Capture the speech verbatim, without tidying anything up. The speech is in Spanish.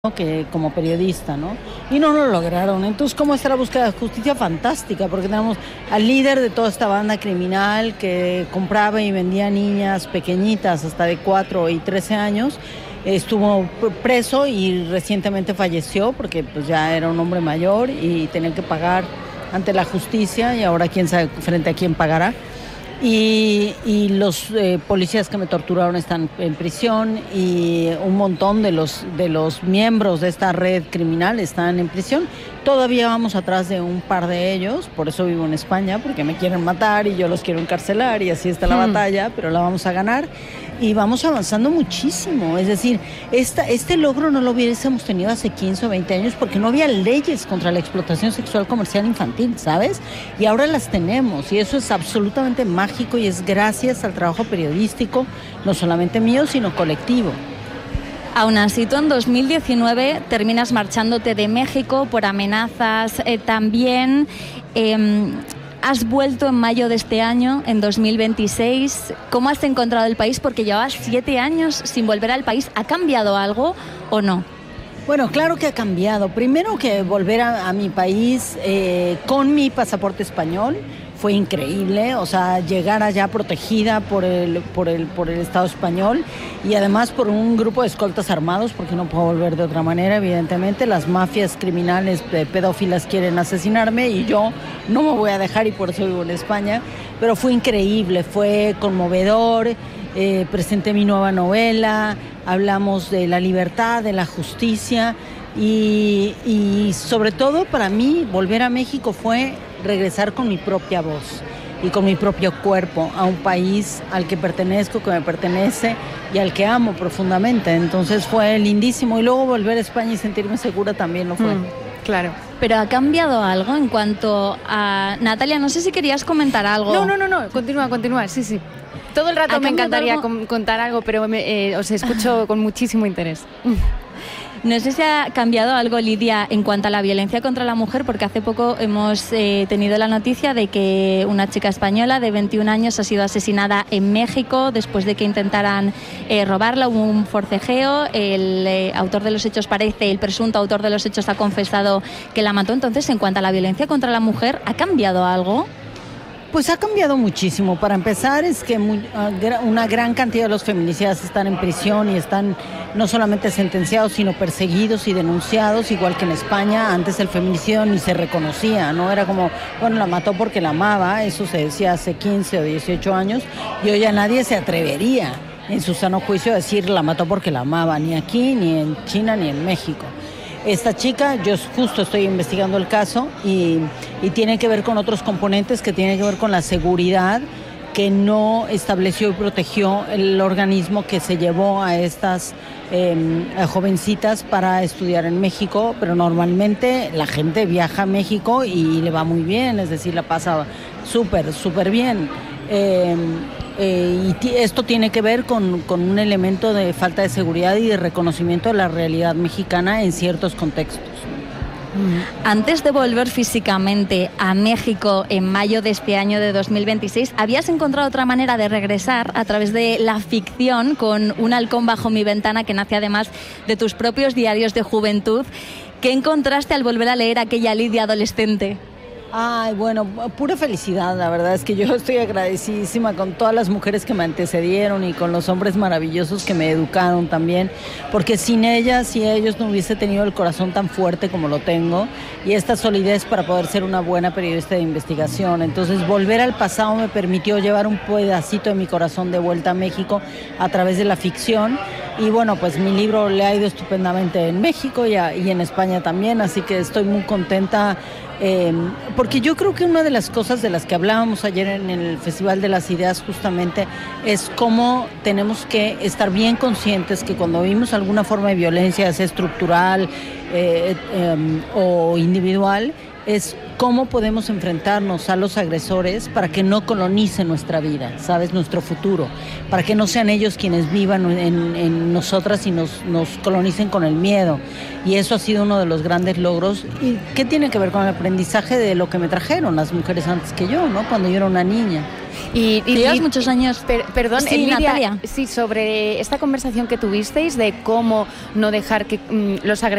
que como periodista, ¿no? Y no lo lograron. Entonces, ¿cómo está la búsqueda de justicia? Fantástica, porque tenemos al líder de toda esta banda criminal que compraba y vendía niñas pequeñitas hasta de cuatro y trece años. Estuvo preso y recientemente falleció porque pues ya era un hombre mayor y tenía que pagar ante la justicia y ahora quién sabe frente a quién pagará. Y, y los eh, policías que me torturaron están en prisión y un montón de los, de los miembros de esta red criminal están en prisión. Todavía vamos atrás de un par de ellos, por eso vivo en España, porque me quieren matar y yo los quiero encarcelar y así está la hmm. batalla, pero la vamos a ganar y vamos avanzando muchísimo. Es decir, esta, este logro no lo hubiésemos tenido hace quince o veinte años porque no había leyes contra la explotación sexual comercial infantil, ¿sabes? Y ahora las tenemos y eso es absolutamente mágico y es gracias al trabajo periodístico, no solamente mío, sino colectivo. Aún así, tú en dos mil diecinueve terminas marchándote de México por amenazas. Eh, también eh, has vuelto en mayo de este año, en dos mil veintiséis. ¿Cómo has encontrado el país? Porque llevabas siete años sin volver al país. ¿Ha cambiado algo o no? Bueno, claro que ha cambiado. Primero que volver a, a mi país eh, con mi pasaporte español fue increíble, o sea, llegar allá protegida por el, por el, por el Estado español y además por un grupo de escoltas armados, porque no puedo volver de otra manera, evidentemente. Las mafias criminales pedófilas quieren asesinarme y yo no me voy a dejar y por eso vivo en España, pero fue increíble, fue conmovedor. Eh, presenté mi nueva novela, hablamos de la libertad, de la justicia y, y sobre todo para mí volver a México fue regresar con mi propia voz y con mi propio cuerpo a un país al que pertenezco, que me pertenece y al que amo profundamente. Entonces fue lindísimo y luego volver a España y sentirme segura también lo fue. Mm, claro. Pero ¿ha cambiado algo en cuanto a... Natalia, no sé si querías comentar algo. No, no, no, no. Continúa, continúa, sí, sí. Todo el rato me encantaría algo? contar algo, pero me, eh, os escucho con muchísimo interés. No sé si ha cambiado algo, Lidia, en cuanto a la violencia contra la mujer, porque hace poco hemos eh, tenido la noticia de que una chica española de veintiún años ha sido asesinada en México después de que intentaran eh, robarla. Hubo un forcejeo, el eh, autor de los hechos parece, el presunto autor de los hechos ha confesado que la mató. Entonces, en cuanto a la violencia contra la mujer, ¿ha cambiado algo? Pues ha cambiado muchísimo. Para empezar, es que muy, una gran cantidad de los feminicidas están en prisión y están no solamente sentenciados, sino perseguidos y denunciados, igual que en España. Antes el feminicidio ni se reconocía, ¿no? Era como, bueno, la mató porque la amaba, eso se decía hace quince o dieciocho años, y hoy ya nadie se atrevería en su sano juicio a decir la mató porque la amaba, ni aquí, ni en China, ni en México. Esta chica, yo justo estoy investigando el caso y, y tiene que ver con otros componentes que tienen que ver con la seguridad que no estableció y protegió el organismo que se llevó a estas eh, a jovencitas para estudiar en México, pero normalmente la gente viaja a México y le va muy bien, es decir, la pasa súper, súper bien. Eh, Eh, y esto tiene que ver con, con un elemento de falta de seguridad y de reconocimiento de la realidad mexicana en ciertos contextos. Antes de volver físicamente a México en mayo de este año de dos mil veintiséis, ¿habías encontrado otra manera de regresar a través de la ficción con Un halcón bajo mi ventana, que nace además de tus propios diarios de juventud? ¿Qué encontraste al volver a leer aquella Lidia adolescente? Ay, bueno, pura felicidad, la verdad es que yo estoy agradecidísima con todas las mujeres que me antecedieron y con los hombres maravillosos que me educaron también, porque sin ellas y ellos no hubiese tenido el corazón tan fuerte como lo tengo y esta solidez para poder ser una buena periodista de investigación. Entonces, volver al pasado me permitió llevar un pedacito de mi corazón de vuelta a México a través de la ficción y bueno, pues mi libro le ha ido estupendamente en México y, a, y en España también, así que estoy muy contenta. Eh, porque yo creo que una de las cosas de las que hablábamos ayer en el Festival de las Ideas justamente es cómo tenemos que estar bien conscientes que cuando vimos alguna forma de violencia, sea estructural eh, eh, o individual, es cómo podemos enfrentarnos a los agresores para que no colonicen nuestra vida, ¿sabes? Nuestro futuro, para que no sean ellos quienes vivan en, en nosotras y nos, nos colonicen con el miedo. Y eso ha sido uno de los grandes logros. ¿Y qué tiene que ver con el aprendizaje de lo que me trajeron las mujeres antes que yo, ¿no? Cuando yo era una niña. Y, y llevas y, muchos años. Per, perdón, sí, Lidia, Natalia. Sí, sobre esta conversación que tuvisteis de cómo no dejar que mmm, los agresores